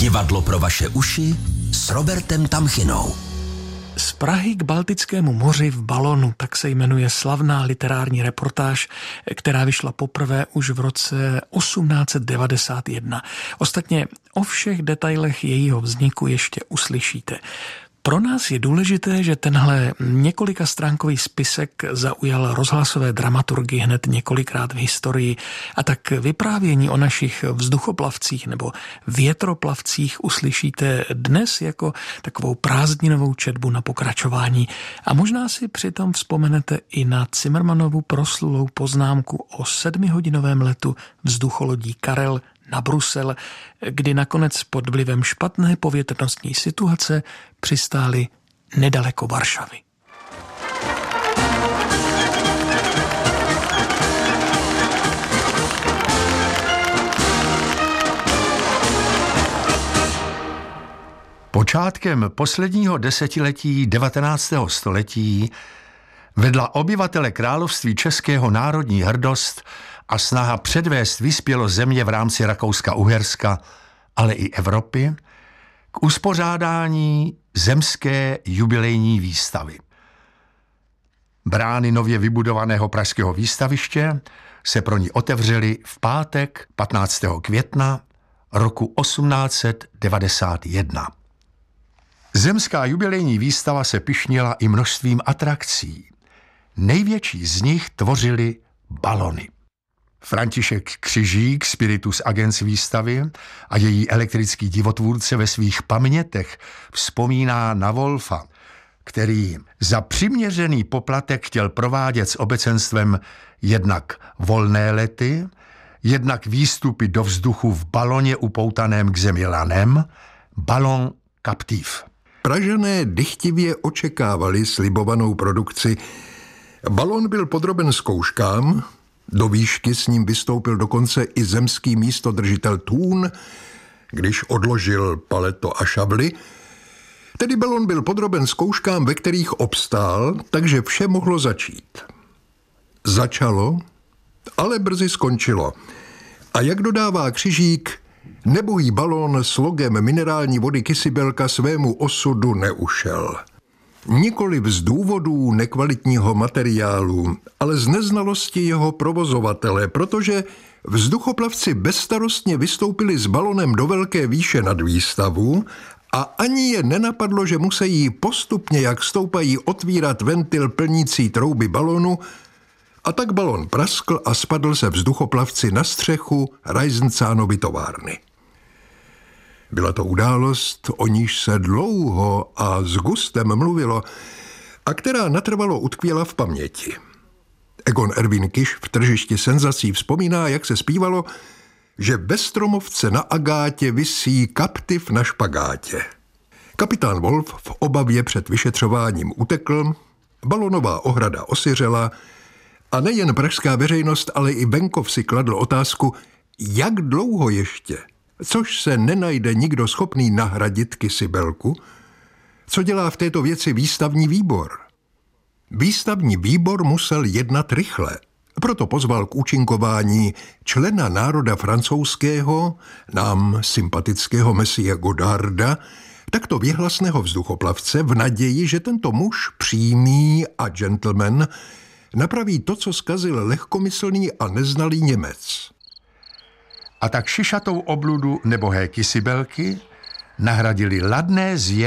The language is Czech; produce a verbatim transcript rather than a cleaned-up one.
Divadlo pro vaše uši s Robertem Tamchinou. Z Prahy k Baltickému moři v balonu, tak se jmenuje slavná literární reportáž, která vyšla poprvé už v roce osmnáct set devadesát jedna. Ostatně o všech detailech jejího vzniku ještě uslyšíte. Pro nás je důležité, že tenhle několika stránkový spisek zaujal rozhlasové dramaturgy hned několikrát v historii, a tak vyprávění o našich vzduchoplavcích nebo větroplavcích uslyšíte dnes jako takovou prázdninovou četbu na pokračování. A možná si přitom vzpomenete i na Cimrmanovu proslulou poznámku o sedmihodinovém letu vzducholodí Karel na Brusel, kdy nakonec pod vlivem špatné povětrnostní situace přistáli nedaleko Varšavy. Počátkem posledního desetiletí devatenáctého století vedla obyvatele království českého národní hrdost a snaha předvést vyspělost země v rámci Rakouska-Uherska, ale i Evropy, k uspořádání zemské jubilejní výstavy. Brány nově vybudovaného pražského výstaviště se pro ní otevřely v pátek patnáctého května roku osmnáct set devadesát jedna. Zemská jubilejní výstava se pyšnila i množstvím atrakcí. Největší z nich tvořily balony. František Křižík, spiritus agens výstavy a její elektrický divotvůrce ve svých pamětech vzpomíná na Wolfa, který za přiměřený poplatek chtěl provádět s obecenstvem jednak volné lety, jednak výstupy do vzduchu v baloně upoutaném k zemi lanem, balon Captif. Pražané dychtivě očekávali slibovanou produkci. Balon byl podroben zkouškám, do výšky s ním vystoupil dokonce i zemský místodržitel Thun, když odložil paleto a šavly. Tedy balon byl podroben zkouškám, ve kterých obstál, takže vše mohlo začít. Začalo, ale brzy skončilo. A jak dodává Křižík, nebohý balon s logem minerální vody Kysibelka svému osudu neušel. Nikoliv z důvodů nekvalitního materiálu, ale z neznalosti jeho provozovatele, protože vzduchoplavci bezstarostně vystoupili s balonem do velké výše nad výstavu a ani je nenapadlo, že musí postupně, jak stoupají, otvírat ventil plnící trouby balonu, a tak balon praskl a spadl se vzduchoplavci na střechu Reisenzánovy továrny. Byla to událost, o níž se dlouho a s gustem mluvilo a která natrvalo utkvěla v paměti. Egon Erwin Kisch v Tržišti senzací vzpomíná, jak se zpívalo, že ve stromovce na agátě visí Captif na špagátě. Kapitán Wolf v obavě před vyšetřováním utekl, balonová ohrada osiřela a nejen pražská veřejnost, ale i venkov si kladl otázku, jak dlouho ještě, což se nenajde nikdo schopný nahradit Kysibelku. Co dělá v této věci výstavní výbor? Výstavní výbor musel jednat rychle, proto pozval k účinkování člena národa francouzského, nám sympatického Messia Godarda, takto věhlasného vzduchoplavce v naději, že tento muž přímý a gentleman napraví to, co zkazil lehkomyslný a neznalý Němec. A tak šišatou obludu nebohé Kysibelky nahradili ladné zje